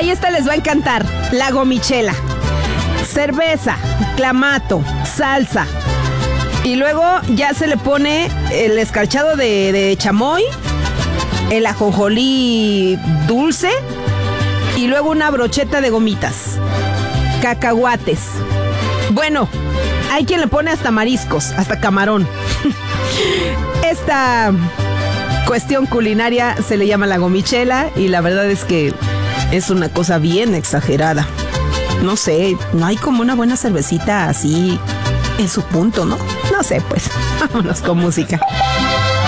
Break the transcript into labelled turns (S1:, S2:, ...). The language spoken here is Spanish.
S1: Ahí esta les va a encantar. La gomichela. Cerveza, clamato, salsa. Y luego ya se le pone el escarchado de chamoy, el ajonjolí dulce y luego una brocheta de gomitas, cacahuates. Bueno, hay quien le pone hasta mariscos, hasta camarón. Esta cuestión culinaria se le llama la gomichela y la verdad es que es una cosa bien exagerada. No sé, no hay como una buena cervecita así en su punto, ¿no? No sé, pues, vámonos con música.